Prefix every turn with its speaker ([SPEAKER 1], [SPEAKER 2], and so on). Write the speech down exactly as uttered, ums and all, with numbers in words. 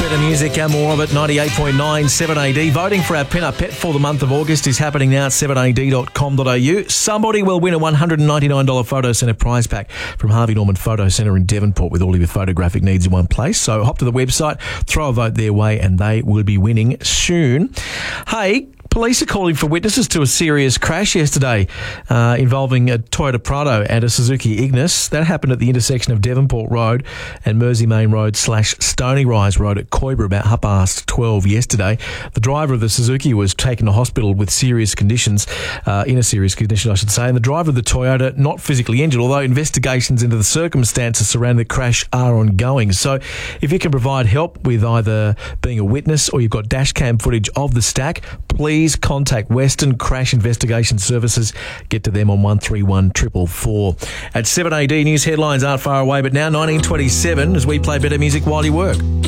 [SPEAKER 1] Better music and more of it, ninety-eight point nine seven A D. Voting for our Pin Up Pet for the month of August is happening now at seven a d dot com dot a u. Somebody will win a one hundred ninety-nine dollars Photo Centre prize pack from Harvey Norman Photo Centre in Devonport with all of your photographic needs in one place. So hop to the website, throw a vote their way, and they will be winning soon. Hey, police are calling for witnesses to a serious crash yesterday uh, involving a Toyota Prado and a Suzuki Ignis. That happened at the intersection of Devonport Road and Mersey Main Road slash Stony Rise Road at Coimbra about half past twelve yesterday. The driver of the Suzuki was taken to hospital with serious conditions, uh, in a serious condition, I should say, and the driver of the Toyota not physically injured, although investigations into the circumstances surrounding the crash are ongoing. So if you can provide help with either being a witness or you've got dash cam footage of the stack, please contact Western Crash Investigation Services. Get to them on one three one four four four. At seven A D, news headlines aren't far away, but now nineteen twenty-seven as we play better music while you work.